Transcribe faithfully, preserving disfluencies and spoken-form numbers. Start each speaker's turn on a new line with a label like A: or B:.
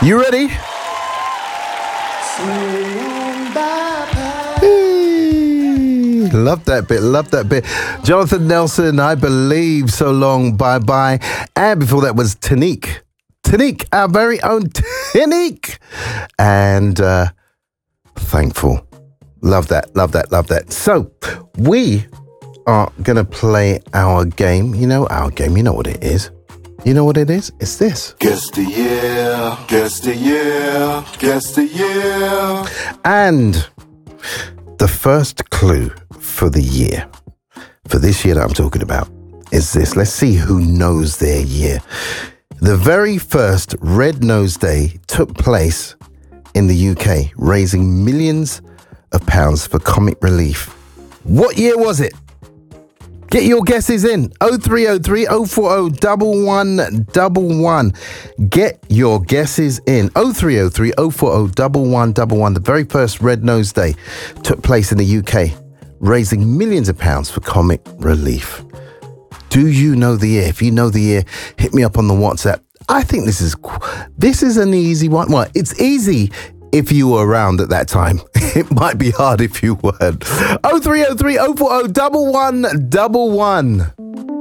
A: You ready? Love that bit, love that bit. Jonathan Nelson, I Believe, So Long, Bye Bye. And before that was Tanique. Tanique, our very own Tanique. And uh, Thankful. Love that, love that, love that. So, we are going to play our game. You know our game, you know what it is. You know what it is? It's this.
B: Guess the year, guess the year, guess the year.
A: And the first clue for the year, for this year that I'm talking about, is this. Let's see who knows their year. The very first Red Nose Day took place in the U K, raising millions of pounds for comic relief. What year was it? Get your guesses in. oh three oh three, oh four oh, one one one one. Get your guesses in. oh three oh three, oh four oh, one one one one. The very first Red Nose Day took place in the U K, raising millions of pounds for comic relief. Do you know the year? If you know the year, hit me up on the WhatsApp. I think this is this is an easy one. Well, it's easy if you were around at that time. It might be hard if you weren't. oh three oh three, oh four oh, one one one one.